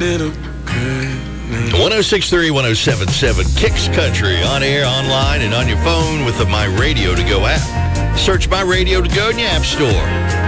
little good. 106.3, 107.7, Kicks Country, on air, online, and on your phone with the My Radio To Go app. Search My Radio To Go in your app store.